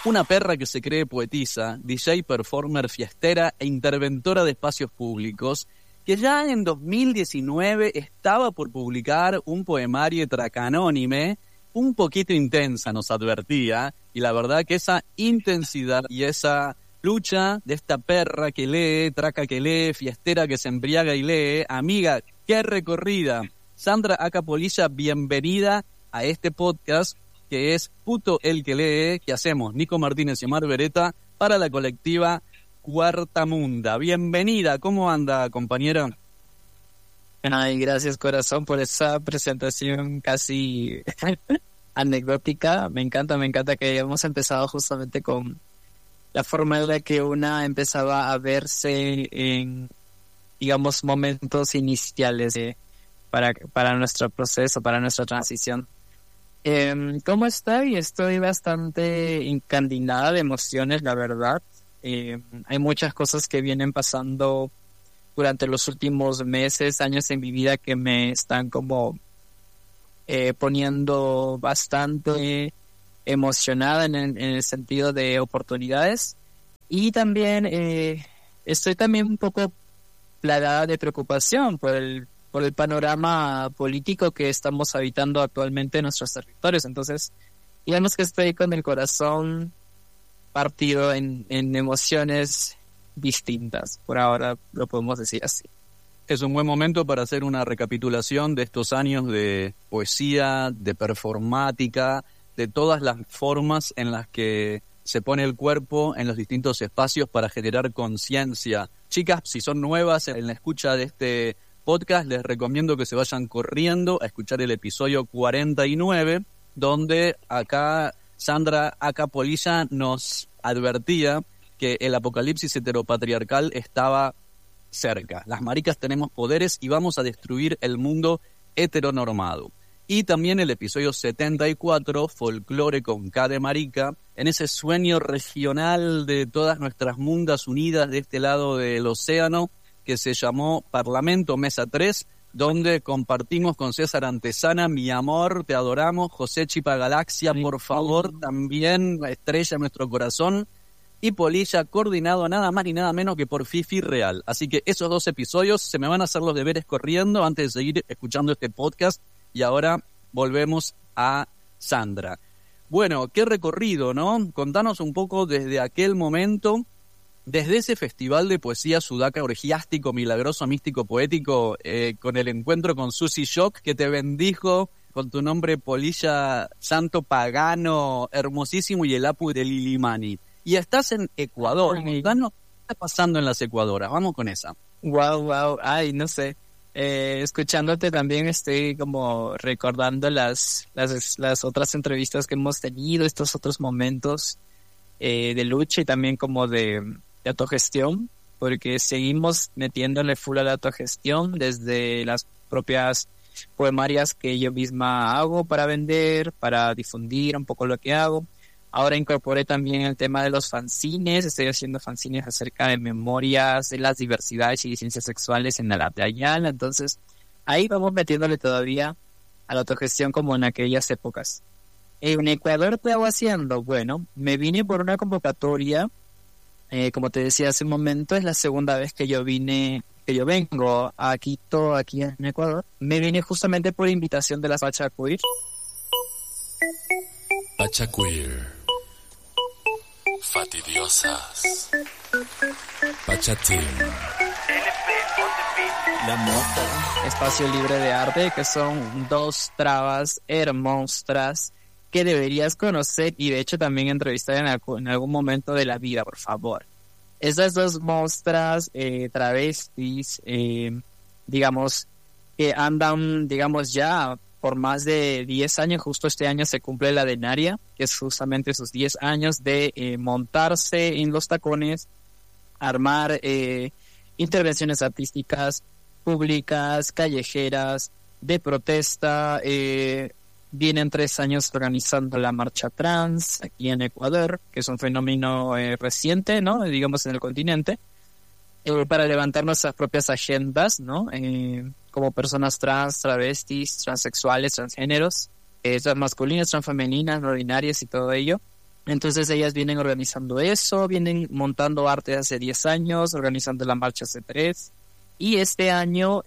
Una perra que se cree poetisa, DJ, performer, fiestera e interventora de espacios públicos, que ya en 2019 estaba por publicar un poemario tracanónime, un poquito intensa, nos advertía, y la verdad que esa intensidad y esa lucha de esta perra que lee, traca que lee, fiestera que se embriaga y lee, amiga, qué recorrida. Sandra Aka Polilla, bienvenida a este podcast que es Puto el que lee, que hacemos Nico Martínez y Omar Beretta para la colectiva Cuarta Munda. Bienvenida, ¿cómo anda, compañera? Ay, gracias, corazón, por esa presentación casi anecdótica. Me encanta que hayamos empezado justamente con la forma en la que una empezaba a verse en, digamos, momentos iniciales para nuestro proceso, para nuestra transición. ¿Cómo estoy? Estoy bastante encandilada de emociones, la verdad. Hay muchas cosas que vienen pasando durante los últimos meses, años en mi vida que me están como poniendo bastante emocionada en el sentido de oportunidades. Y también estoy también un poco plagada de preocupación por el panorama político que estamos habitando actualmente en nuestros territorios. Entonces, digamos que estoy con el corazón partido en emociones distintas. Por ahora lo podemos decir así. Es un buen momento para hacer una recapitulación de estos años de poesía, de performática, de todas las formas en las que se pone el cuerpo en los distintos espacios para generar conciencia. Chicas, si son nuevas en la escucha de este podcast, les recomiendo que se vayan corriendo a escuchar el episodio 49, donde acá Sandra Aka Polilla nos advertía que el apocalipsis heteropatriarcal estaba cerca. Las maricas tenemos poderes y vamos a destruir el mundo heteronormado. Y también el episodio 74, Folclore con K de marica, en ese sueño regional de todas nuestras mundas unidas de este lado del océano, que se llamó Parlamento Mesa 3, donde compartimos con César Antesana, mi amor, te adoramos, José Chipa Galaxia, por favor, también estrella en nuestro corazón, y Polilla, coordinado nada más ni nada menos que por Fifi Real. Así que esos dos episodios se me van a hacer los deberes corriendo antes de seguir escuchando este podcast, y ahora volvemos a Sandra. Bueno, qué recorrido, ¿no? Contanos un poco desde aquel momento, desde ese festival de poesía sudaca orgiástico, milagroso, místico, poético, con el encuentro con Susi Shock, que te bendijo con tu nombre Polilla, santo pagano, hermosísimo, y el apu de Lilimani. Y estás en Ecuador. Contanos qué está pasando en las Ecuadoras. Vamos con esa. Wow. Ay, no sé. Escuchándote también estoy como recordando las otras entrevistas que hemos tenido, estos otros momentos de lucha y también como de autogestión, porque seguimos metiéndole full a la autogestión desde las propias poemarias que yo misma hago para vender, para difundir un poco lo que hago. Ahora incorporé también el tema de los fanzines, estoy haciendo fanzines acerca de memorias de las diversidades y ciencias sexuales en la Ayala, entonces ahí vamos metiéndole todavía a la autogestión como en aquellas épocas. En Ecuador, ¿qué hago haciendo? Bueno, me vine por una convocatoria. Como te decía hace un momento, es la segunda vez que yo vengo a Quito, aquí en Ecuador. Me vine justamente por invitación de las Pacha Queer. Pacha Queer, Fatidiosas, Pacha Team, La Mota, Espacio Libre de Arte, que son dos trabas hermosas que deberías conocer y de hecho también entrevistar en algún momento de la vida, por favor. Esas dos monstras travestis, digamos, que andan, digamos, ya por más de 10 años, justo este año se cumple la Denaria, que es justamente esos 10 años de montarse en los tacones, armar intervenciones artísticas, públicas, callejeras, de protesta. Vienen 3 años organizando la marcha trans aquí en Ecuador, que es un fenómeno reciente, ¿no? Digamos, en el continente, para levantar nuestras propias agendas, ¿no? Como personas trans, travestis, transexuales, transgéneros, transmasculinas, transfemeninas, no binarias y todo ello. Entonces ellas vienen organizando eso, vienen montando arte hace 10 años, organizando la marcha hace 3. Y este año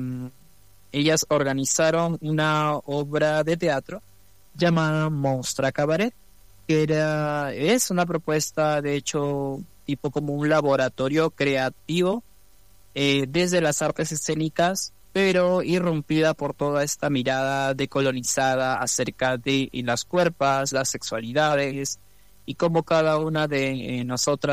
ellas organizaron una obra de teatro llamada Monstra Cabaret, que es una propuesta, de hecho, tipo como un laboratorio creativo desde las artes escénicas, pero irrumpida por toda esta mirada decolonizada acerca de las cuerpos, las sexualidades, y cómo cada una de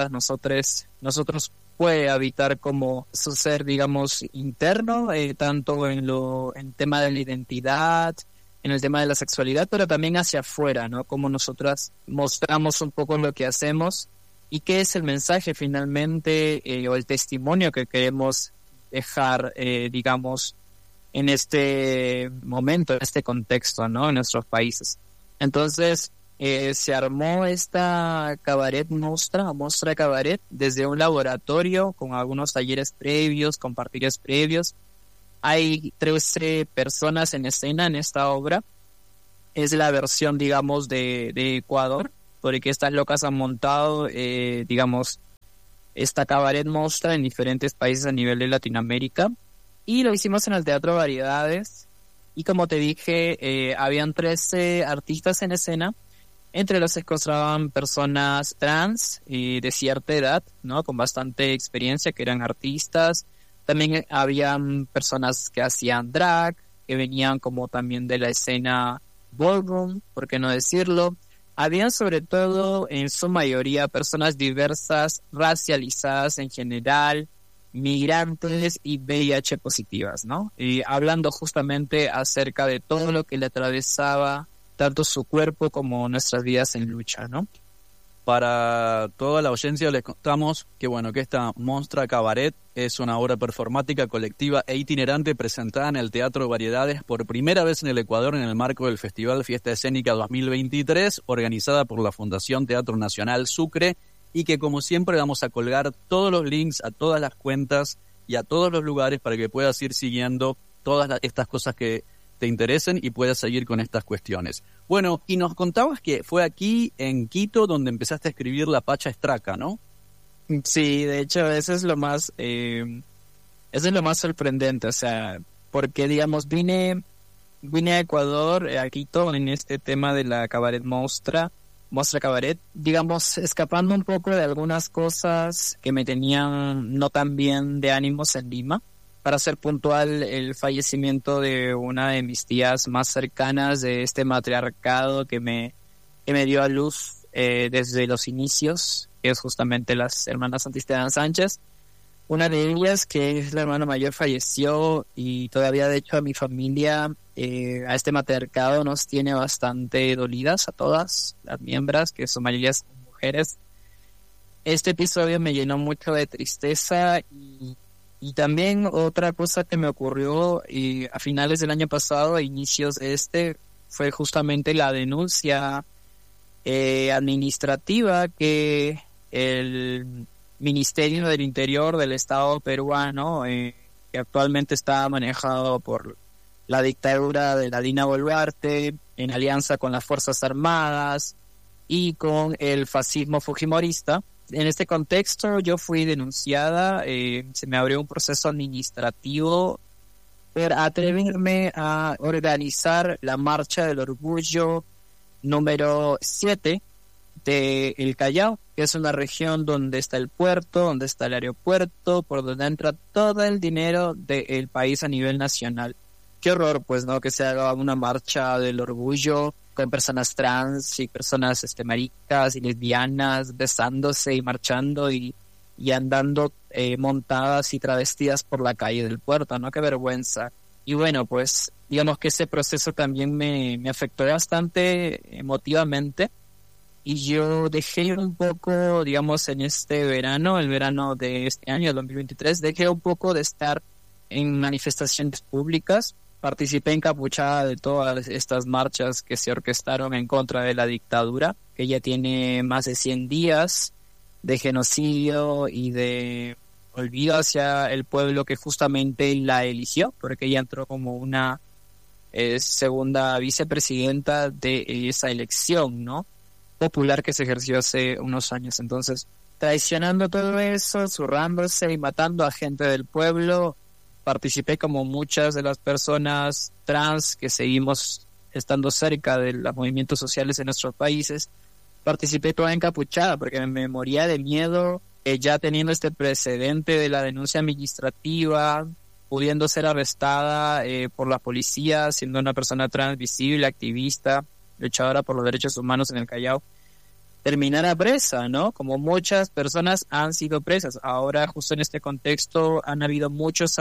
nosotros puede habitar como su ser, digamos, interno, tanto en tema de la identidad, en el tema de la sexualidad, pero también hacia afuera, ¿no? Como nosotras mostramos un poco lo que hacemos y qué es el mensaje finalmente o el testimonio que queremos dejar, digamos, en este momento, en este contexto, ¿no? En nuestros países. Entonces, se armó esta Monstra Cabaret, desde un laboratorio con algunos talleres previos, compartires previos. Hay 13 personas en escena en esta obra. Es la versión, digamos, de Ecuador, porque estas locas han montado, digamos, esta Cabaret Monstra en diferentes países a nivel de Latinoamérica. Y lo hicimos en el Teatro Variedades. Y como te dije, habían 13 artistas en escena, entre los que se encontraban personas trans y de cierta edad, ¿no? Con bastante experiencia, que eran artistas. También habían personas que hacían drag, que venían como también de la escena ballroom, por qué no decirlo. Habían sobre todo, en su mayoría, personas diversas, racializadas en general, migrantes y VIH positivas, ¿no? Y hablando justamente acerca de todo lo que le atravesaba tanto su cuerpo como nuestras vidas en lucha, ¿no? Para toda la audiencia les contamos que que esta Monstra Cabaret es una obra performática colectiva e itinerante presentada en el Teatro Variedades por primera vez en el Ecuador en el marco del Festival Fiesta Escénica 2023, organizada por la Fundación Teatro Nacional Sucre, y que como siempre vamos a colgar todos los links a todas las cuentas y a todos los lugares para que puedas ir siguiendo todas estas cosas que te interesen y puedas seguir con estas cuestiones. Bueno, y nos contabas que fue aquí en Quito donde empezaste a escribir La Pacha Estraca, ¿no? Sí, de hecho, eso es lo más sorprendente, o sea, porque digamos vine a Ecuador, a Quito, en este tema de la Cabaret Monstra Cabaret, digamos, escapando un poco de algunas cosas que me tenían no tan bien de ánimos en Lima. Para ser puntual, el fallecimiento de una de mis tías más cercanas de este matriarcado que me dio a luz desde los inicios, que es justamente las hermanas Santisteban Sánchez. Una de ellas, que es la hermana mayor, falleció, y todavía de hecho a mi familia, a este matriarcado, nos tiene bastante dolidas a todas las miembros, que su mayoría son mujeres. Este episodio me llenó mucho de tristeza y también otra cosa que me ocurrió a finales del año pasado, a inicios fue justamente la denuncia administrativa que el Ministerio del Interior del Estado peruano, que actualmente está manejado por la dictadura de la Dina Boluarte, en alianza con las Fuerzas Armadas y con el fascismo fujimorista. En este contexto yo fui denunciada, se me abrió un proceso administrativo por atreverme a organizar la Marcha del Orgullo número 7 de El Callao, que es una región donde está el puerto, donde está el aeropuerto, por donde entra todo el dinero del país a nivel nacional. Qué horror, pues, ¿no? Que se haga una marcha del orgullo con personas trans y personas maricas y lesbianas besándose y marchando y andando montadas y travestidas por la calle del puerto, ¿no? Qué vergüenza. Y bueno, pues digamos que ese proceso también me afectó bastante emotivamente, y yo dejé un poco, digamos, en este verano, el verano de este año, el 2023, dejé un poco de estar en manifestaciones públicas. Participé encapuchada de todas estas marchas que se orquestaron en contra de la dictadura, que ya tiene más de 100 días de genocidio y de olvido hacia el pueblo que justamente la eligió, porque ella entró como una segunda vicepresidenta de esa elección, ¿no? popular que se ejerció hace unos años. Entonces, traicionando todo eso, zurrándose y matando a gente del pueblo, participé como muchas de las personas trans que seguimos estando cerca de los movimientos sociales en nuestros países. Participé toda encapuchada porque me moría de miedo, ya teniendo este precedente de la denuncia administrativa, pudiendo ser arrestada por la policía, siendo una persona trans visible, activista, luchadora por los derechos humanos en el Callao, terminara presa, ¿no? Como muchas personas han sido presas. Ahora, justo en este contexto, han habido muchos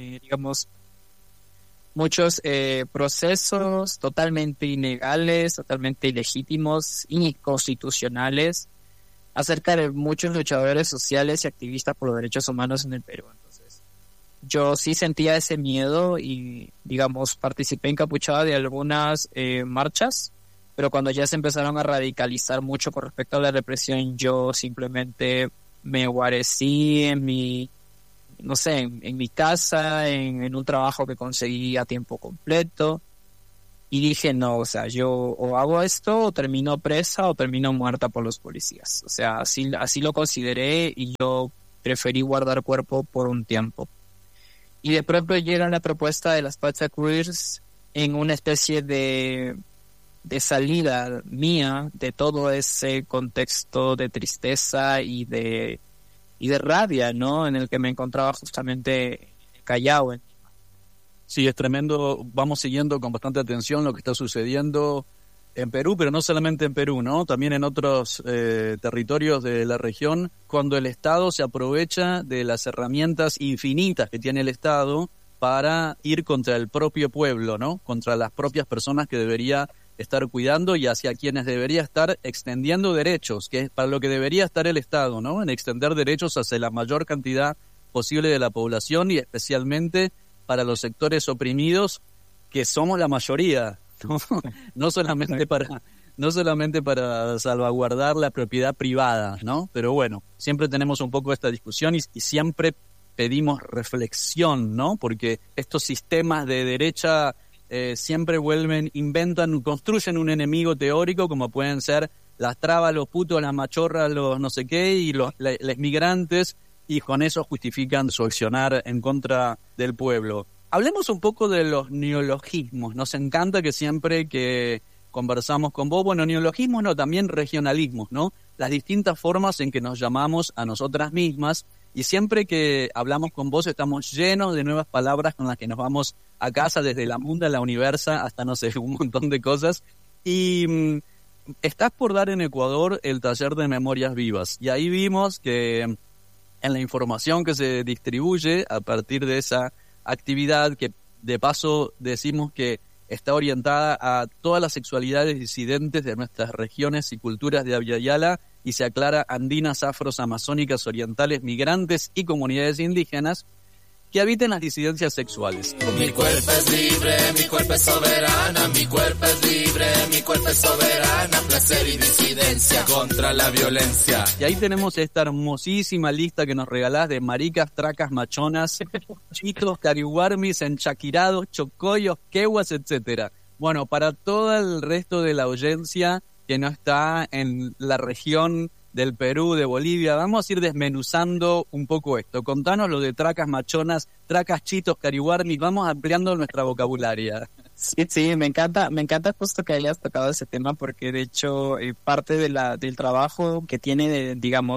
procesos totalmente ilegales, totalmente ilegítimos, inconstitucionales, acerca de muchos luchadores sociales y activistas por los derechos humanos en el Perú. Entonces, yo sí sentía ese miedo y, participé encapuchada de algunas marchas, pero cuando ya se empezaron a radicalizar mucho con respecto a la represión, yo simplemente me guarecí en mi casa, en un trabajo que conseguí a tiempo completo, y dije, no, o sea, yo o hago esto o termino presa o termino muerta por los policías. O sea, así lo consideré y yo preferí guardar cuerpo por un tiempo. Y de pronto llega la propuesta de las Pachacuirs en una especie de salida mía de todo ese contexto de tristeza y de rabia, ¿no? En el que me encontraba justamente en el Callao. Sí, es tremendo. Vamos siguiendo con bastante atención lo que está sucediendo en Perú, pero no solamente en Perú, ¿no? También en otros territorios de la región, cuando el Estado se aprovecha de las herramientas infinitas que tiene el Estado para ir contra el propio pueblo, ¿no? Contra las propias personas que debería estar cuidando y hacia quienes debería estar extendiendo derechos, que es para lo que debería estar el Estado, ¿no? En extender derechos hacia la mayor cantidad posible de la población y especialmente para los sectores oprimidos, que somos la mayoría, ¿no? No solamente para salvaguardar la propiedad privada, ¿no? Pero bueno, siempre tenemos un poco esta discusión y siempre pedimos reflexión, ¿no? Porque estos sistemas de derecha siempre construyen un enemigo teórico, como pueden ser las trabas, los putos, las machorras, los no sé qué, y los migrantes, y con eso justifican su accionar en contra del pueblo. Hablemos un poco de los neologismos. Nos encanta que siempre que conversamos con vos, neologismos no, también regionalismos, ¿no? Las distintas formas en que nos llamamos a nosotras mismas, y siempre que hablamos con vos estamos llenos de nuevas palabras con las que nos vamos a casa, desde la Munda, la Universa, hasta no sé, un montón de cosas. Y estás por dar en Ecuador el taller de Memorias Vivas, y ahí vimos que en la información que se distribuye a partir de esa actividad, que de paso decimos que está orientada a todas las sexualidades disidentes de nuestras regiones y culturas de Abya Yala, y se aclara andinas, afros, amazónicas, orientales, migrantes y comunidades indígenas que habiten las disidencias sexuales. Mi cuerpo es libre, mi cuerpo es soberana, mi cuerpo es libre, mi cuerpo es soberana, placer y disidencia contra la violencia. Y ahí tenemos esta hermosísima lista que nos regalás de maricas, tracas, machonas, chitos, carihuarmis, enchaquirados, chocoyos, quehuas, etcétera. Bueno, para todo el resto de la audiencia que no está en la región del Perú, de Bolivia, vamos a ir desmenuzando un poco esto. Contanos lo de tracas, machonas, tracas, chitos, carihuarmis, vamos ampliando nuestra vocabularia. Sí, me encanta justo que hayas tocado ese tema, porque de hecho parte del trabajo que tiene,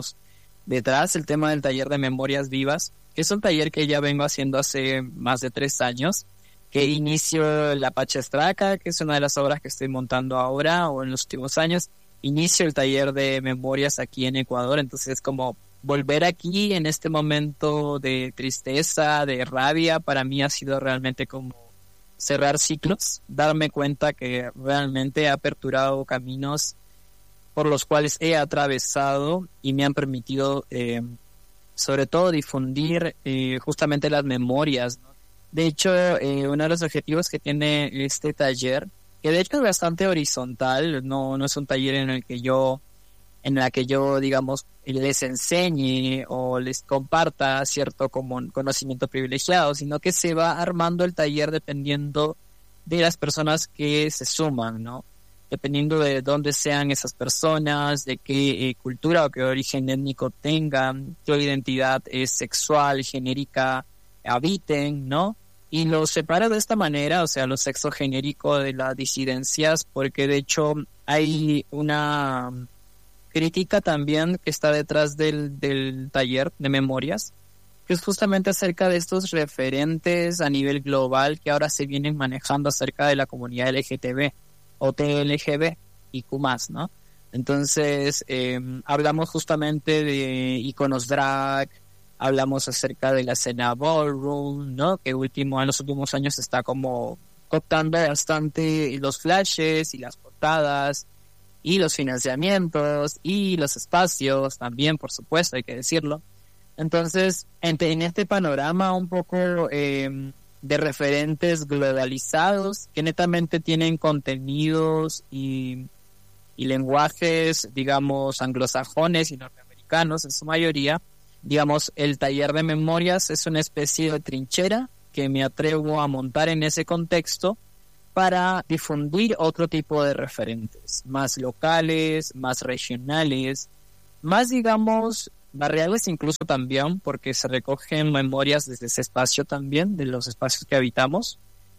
detrás el tema del taller de Memorias Vivas, que es un taller que ya vengo haciendo hace más de 3 años, que inicio la Pachastraca, que es una de las obras que estoy montando ahora o en los últimos años. Inicio el taller de memorias aquí en Ecuador, entonces es como volver aquí en este momento de tristeza, de rabia. Para mí ha sido realmente como cerrar ciclos, darme cuenta que realmente he aperturado caminos por los cuales he atravesado y me han permitido sobre todo difundir justamente las memorias, ¿no? De hecho, uno de los objetivos que tiene este taller, que de hecho es bastante horizontal, no es un taller en la que yo les enseñe o les comparta cierto conocimiento privilegiado, sino que se va armando el taller dependiendo de las personas que se suman, ¿no? dependiendo de dónde sean esas personas, de qué cultura o qué origen étnico tengan, qué identidad sexual, genérica habiten, ¿no? Y lo separa de esta manera, o sea, lo sexogenérico de las disidencias, porque de hecho hay una crítica también que está detrás del taller de memorias, que es justamente acerca de estos referentes a nivel global que ahora se vienen manejando acerca de la comunidad LGTB o TLGB y Q+, ¿no? Entonces, hablamos justamente de iconos drag, hablamos acerca de la escena ballroom, ¿no? Que en los últimos años está como cooptando bastante los flashes y las portadas y los financiamientos y los espacios también, por supuesto, hay que decirlo. Entonces, en este panorama un poco de referentes globalizados que netamente tienen contenidos y lenguajes, digamos, anglosajones y norteamericanos en su mayoría, digamos, el taller de memorias es una especie de trinchera que me atrevo a montar en ese contexto para difundir otro tipo de referentes, más locales, más regionales, más, digamos, barriales incluso también, porque se recogen memorias desde ese espacio también, de los espacios que habitamos,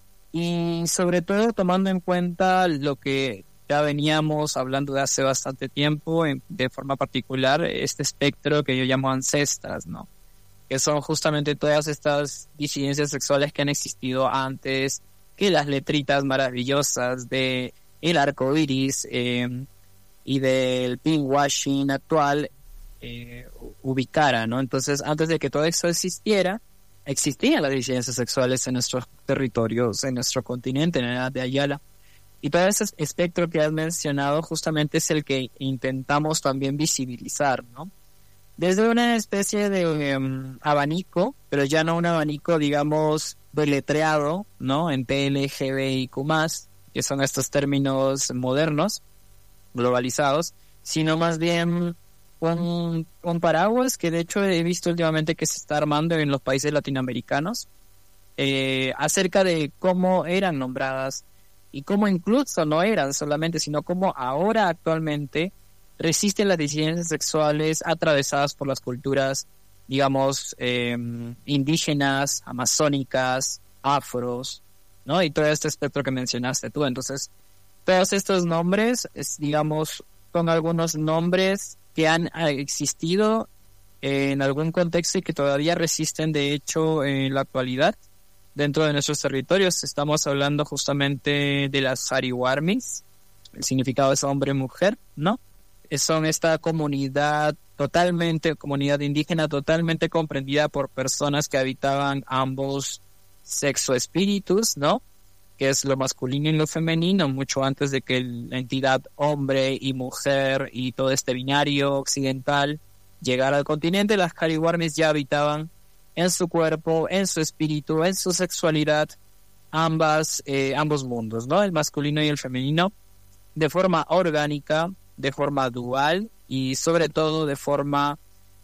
y sobre todo tomando en cuenta lo que ya veníamos hablando de hace bastante tiempo, de forma particular, este espectro que yo llamo ancestras, ¿no? Que son justamente todas estas disidencias sexuales que han existido antes que las letritas maravillosas de el arco iris y del pinkwashing actual ubicara, ¿no? Entonces, antes de que todo eso existiera, existían las disidencias sexuales en nuestros territorios, en nuestro continente, en la edad de Ayala. Y todo ese espectro que has mencionado justamente es el que intentamos también visibilizar, ¿no? Desde una especie de abanico, pero ya no un abanico, digamos, deletreado, ¿no? En TLGBIQ+, que son estos términos modernos, globalizados, sino más bien un paraguas que de hecho he visto últimamente que se está armando en los países latinoamericanos, acerca de cómo eran nombradas y cómo incluso no eran solamente, sino cómo ahora actualmente resisten las disidencias sexuales atravesadas por las culturas, digamos, indígenas, amazónicas, afros, ¿no? Y todo este espectro que mencionaste tú. Entonces, todos estos nombres, digamos, son algunos nombres que han existido en algún contexto y que todavía resisten, de hecho, en la actualidad. Dentro de nuestros territorios estamos hablando justamente de las Ariwarmis, el significado es hombre-mujer, ¿no? Son esta comunidad indígena totalmente comprendida por personas que habitaban ambos sexo-espíritus, ¿no? Que es lo masculino y lo femenino, mucho antes de que la entidad hombre y mujer y todo este binario occidental llegara al continente. Las Ariwarmis ya habitaban en su cuerpo, en su espíritu, en su sexualidad, ambos mundos, ¿no? El masculino y el femenino, de forma orgánica, de forma dual y sobre todo de forma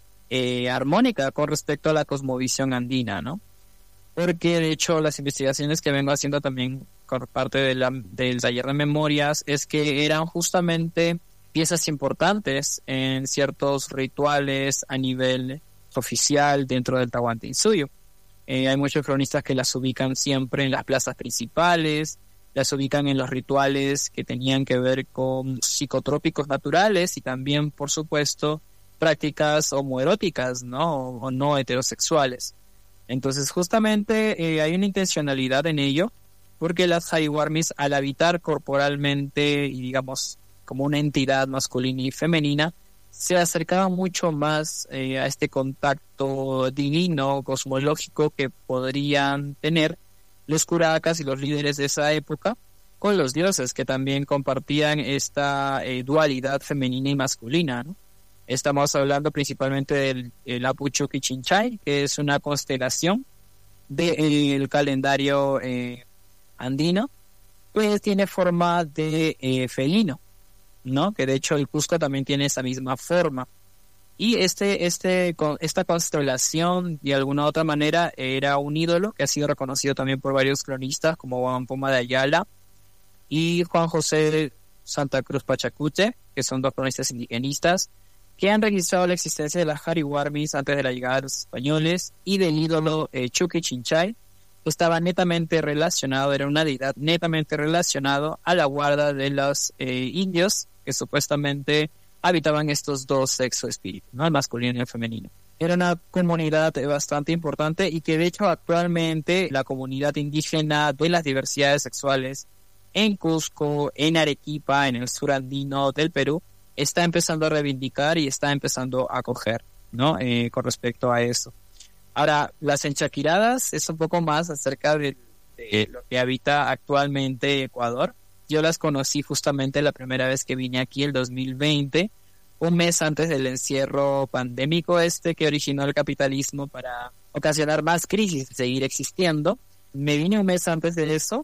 armónica con respecto a la cosmovisión andina, ¿no? Porque de hecho las investigaciones que vengo haciendo también por parte del taller de memorias es que eran justamente piezas importantes en ciertos rituales a nivel oficial dentro del Tahuantinsuyo. Hay muchos cronistas que las ubican siempre en las plazas principales, las ubican en los rituales que tenían que ver con psicotrópicos naturales y también, por supuesto, prácticas homoeróticas, ¿no? O no heterosexuales. Entonces, justamente hay una intencionalidad en ello, porque las Ariwarmis, al habitar corporalmente y, digamos, como una entidad masculina y femenina, se acercaba mucho más a este contacto divino, cosmológico que podrían tener los curacas y los líderes de esa época con los dioses, que también compartían esta dualidad femenina y masculina, ¿no? Estamos hablando principalmente del Apu Chuquichinchay, que es una constelación del calendario andino, pues tiene forma de felino, ¿no? Que de hecho el Cusco también tiene esa misma forma. Y esta constelación, de alguna u otra manera, era un ídolo que ha sido reconocido también por varios cronistas, como Juan Poma de Ayala y Juan José Santa Cruz Pachacuti, que son 2 provincias indigenistas, que han registrado la existencia de las Jariwarmis antes de la llegada de los españoles, y del ídolo Chucky Chinchay, que estaba netamente relacionado, era una deidad netamente relacionado a la guarda de los indios, que supuestamente habitaban estos 2 sexos espíritus, ¿no? El masculino y el femenino. Era una comunidad bastante importante, y que de hecho actualmente la comunidad indígena de las diversidades sexuales en Cusco, en Arequipa, en el sur andino del Perú, está empezando a reivindicar y está empezando a acoger, ¿no? Con respecto a eso. Ahora, las enchaquiradas es un poco más acerca de lo que habita actualmente Ecuador. Yo las conocí justamente la primera vez que vine aquí, el 2020, un mes antes del encierro pandémico que originó el capitalismo para ocasionar más crisis y seguir existiendo. Me vine un mes antes de eso,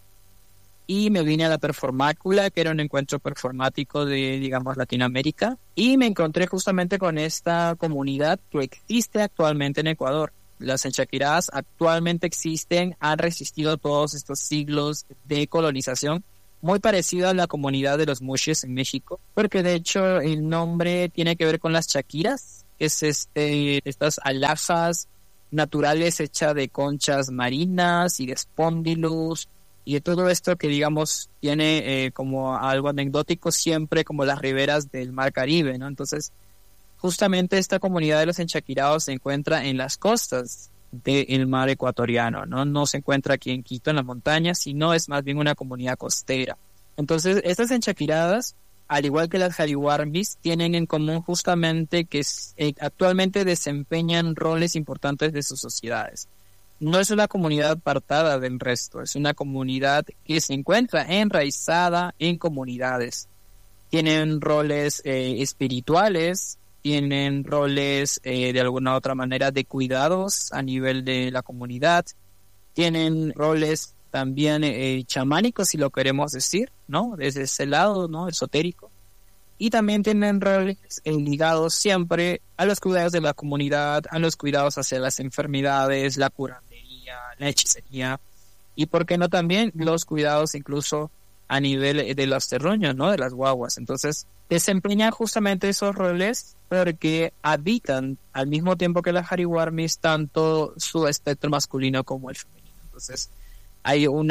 y me vine a la Performácula, que era un encuentro performático de, digamos, Latinoamérica, y me encontré justamente con esta comunidad que existe actualmente en Ecuador. Las enchaquiradas actualmente existen, han resistido todos estos siglos de colonización, muy parecido a la comunidad de los Muxes en México, porque de hecho el nombre tiene que ver con las chaquiras, que es estas alhajas naturales hechas de conchas marinas y de espóndilos, y de todo esto que, digamos, tiene como algo anecdótico siempre, como las riberas del Mar Caribe, ¿no? Entonces, justamente esta comunidad de los enchaquirados se encuentra en las costas del mar ecuatoriano, ¿no? No se encuentra aquí en Quito, en las montañas, sino es más bien una comunidad costera. Entonces, estas enchaquiradas, al igual que las Jariwarmis, tienen en común justamente que actualmente desempeñan roles importantes de sus sociedades. No es una comunidad apartada del resto, es una comunidad que se encuentra enraizada en comunidades. Tienen roles espirituales, tienen roles de alguna otra manera de cuidados a nivel de la comunidad, tienen roles también chamánicos, si lo queremos decir, ¿no? Desde ese lado, ¿no? Esotérico. Y también tienen roles ligados siempre a los cuidados de la comunidad, a los cuidados hacia las enfermedades, la curandería, la hechicería, y por qué no también los cuidados incluso a nivel de los terruños, ¿no? De las guaguas. Entonces, desempeñan justamente esos roles porque habitan al mismo tiempo que las Jariwarmis tanto su espectro masculino como el femenino. Entonces, hay un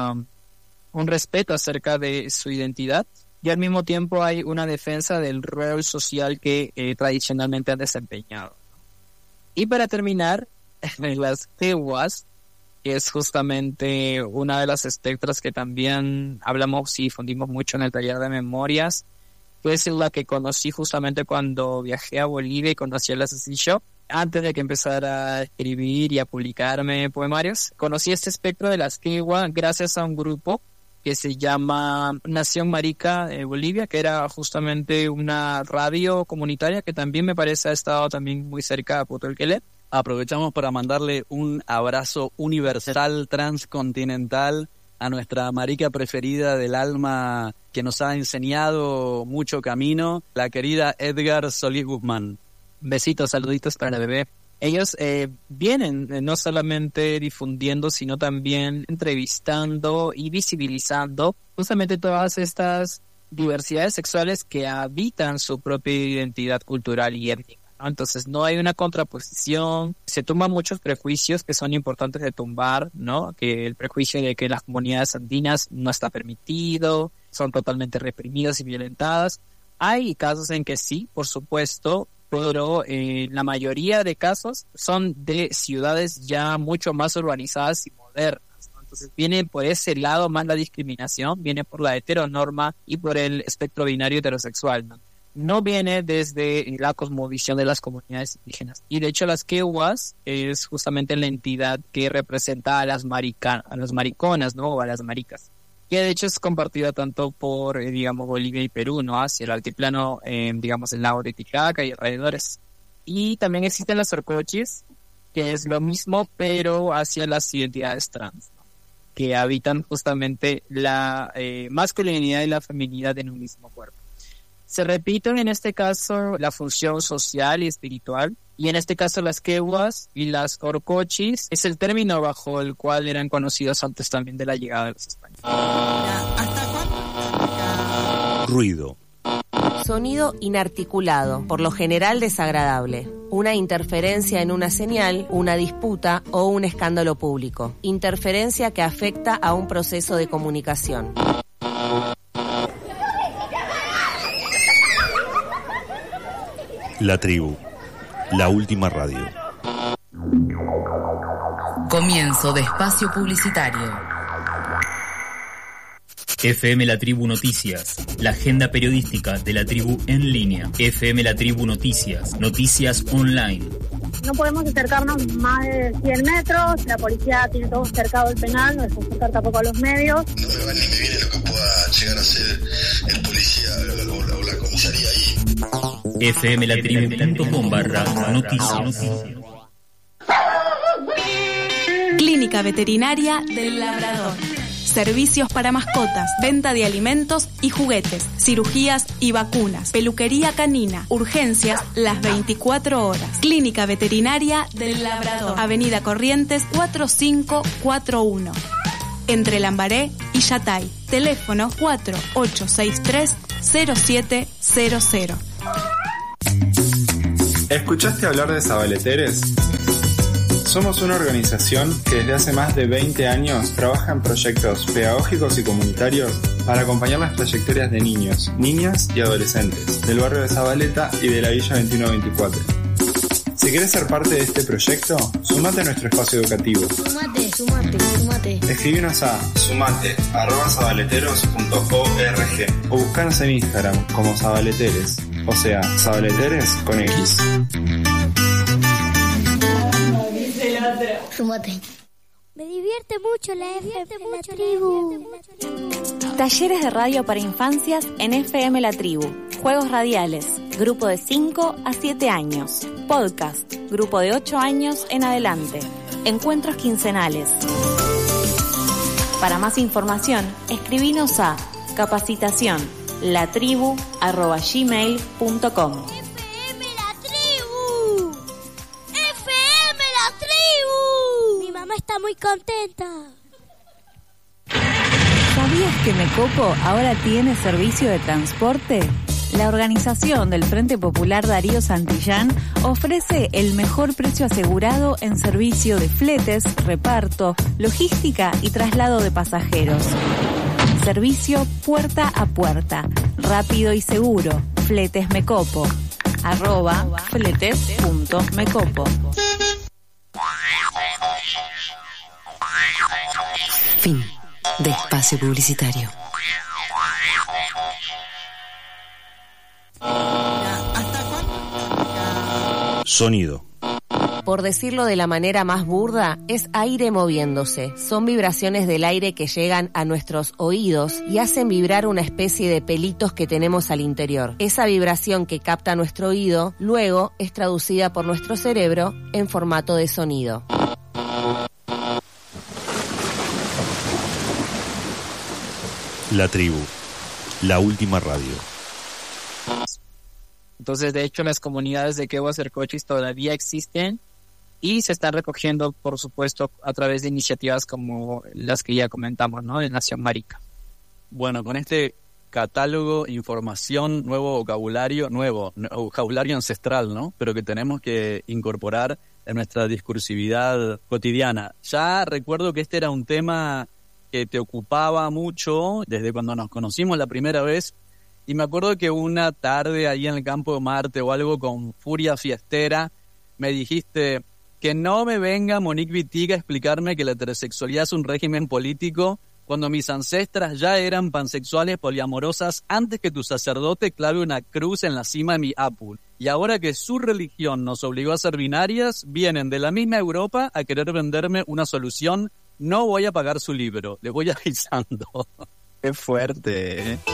respeto acerca de su identidad, y al mismo tiempo hay una defensa del rol social que tradicionalmente han desempeñado. Y para terminar, las Tehuas, que es justamente una de las espectras que también hablamos y fundimos mucho en el taller de memorias, pues es la que conocí justamente cuando viajé a Bolivia y conocí a la Ceci Shop. Antes de que empezara a escribir y a publicarme poemarios, conocí este espectro de las Tehuas gracias a un grupo que se llama Nación Marica de Bolivia, que era justamente una radio comunitaria que también me parece ha estado también muy cerca de Putelquelet. Aprovechamos para mandarle un abrazo universal, transcontinental, a nuestra marica preferida del alma, que nos ha enseñado mucho camino, la querida Edgar Solís Guzmán. Besitos, saluditos para la bebé. Ellos vienen no solamente difundiendo, sino también entrevistando y visibilizando justamente todas estas diversidades sexuales que habitan su propia identidad cultural y étnica, ¿no? Entonces no hay una contraposición, se tumban muchos prejuicios que son importantes de tumbar, ¿no? Que el prejuicio de que las comunidades andinas no está permitido, son totalmente reprimidas y violentadas. Hay casos en que sí, por supuesto, pero la mayoría de casos son de ciudades ya mucho más urbanizadas y modernas, ¿no? Entonces viene por ese lado más la discriminación, viene por la heteronorma y por el espectro binario heterosexual, ¿no? No viene desde la cosmovisión de las comunidades indígenas. Y de hecho las Quehuas es justamente la entidad que representa a las mariconas, ¿no? O a las maricas, que de hecho es compartida tanto por, digamos, Bolivia y Perú, ¿no? Hacia el altiplano, digamos, el lago de Titicaca y alrededores. Y también existen las orcochis, que es lo mismo, pero hacia las identidades trans, ¿no? Que habitan justamente la masculinidad y la feminidad en un mismo cuerpo. Se repiten en este caso la función social y espiritual, y en este caso las Quehuas y las orcochis es el término bajo el cual eran conocidos antes también de la llegada de los españoles. ¿Hasta cuándo? Ruido. Sonido inarticulado, por lo general desagradable. Una interferencia en una señal, una disputa o un escándalo público. Interferencia que afecta a un proceso de comunicación. La Tribu. La última radio. Comienzo de espacio publicitario. FM La Tribu Noticias, la agenda periodística de La Tribu en línea. FM La Tribu Noticias, noticias online. No podemos acercarnos más de 100 metros, la policía tiene todo cercado el penal, no dejamos acercar tampoco a los medios. No me va ni me viene lo que pueda llegar a ser el policía o la comisaría ahí. fmlatribu.com/noticias. Clínica Veterinaria del Labrador. Servicios para mascotas, venta de alimentos y juguetes, cirugías y vacunas, peluquería canina, urgencias las 24 horas. Clínica Veterinaria del Labrador, Avenida Corrientes 4541, entre Lambaré y Yatay. Teléfono 4863-0700. ¿Escuchaste hablar de Sabaleteres? Somos una organización que desde hace más de 20 años trabaja en proyectos pedagógicos y comunitarios para acompañar las trayectorias de niños, niñas y adolescentes del barrio de Zabaleta y de la Villa 2124. Si quieres ser parte de este proyecto, sumate a nuestro espacio educativo. Sumate. Escríbenos a sumate@zabaleteros.org o buscanos en Instagram como Zabaleteres, o sea, Zabaleteres con X. Sumate. Me divierte mucho la tribu. Talleres de radio para infancias en FM La Tribu. Juegos radiales. Grupo de 5 a 7 años. Podcast. Grupo de 8 años en adelante. Encuentros quincenales. Para más información, escribinos a capacitación.latribu@gmail.com. Está muy contenta. ¿Sabías que Mecopo ahora tiene servicio de transporte? La organización del Frente Popular Darío Santillán ofrece el mejor precio asegurado en servicio de fletes, reparto, logística y traslado de pasajeros. Servicio puerta a puerta, rápido y seguro. Fletes Mecopo. @fletes.mecopo. Fin de espacio publicitario. Sonido. Por decirlo de la manera más burda, es aire moviéndose. Son vibraciones del aire que llegan a nuestros oídos y hacen vibrar una especie de pelitos que tenemos al interior. Esa vibración que capta nuestro oído, luego es traducida por nuestro cerebro en formato de sonido. La Tribu. La última radio. Entonces, de hecho, las comunidades de Quehuacercochis todavía existen y se están recogiendo, por supuesto, a través de iniciativas como las que ya comentamos, ¿no? De Nación Marica. Bueno, con este catálogo, información, nuevo vocabulario ancestral, ¿no? Pero que tenemos que incorporar en nuestra discursividad cotidiana. Ya recuerdo que este era un tema que te ocupaba mucho desde cuando nos conocimos la primera vez, y me acuerdo que una tarde ahí en el Campo de Marte o algo con furia fiestera me dijiste que no me venga Monique Wittig a explicarme que la heterosexualidad es un régimen político cuando mis ancestras ya eran pansexuales poliamorosas antes que tu sacerdote clave una cruz en la cima de mi Apple. Y ahora que su religión nos obligó a ser binarias, vienen de la misma Europa a querer venderme una solución. No voy a pagar su libro, le voy avisando. Qué fuerte, ¿eh?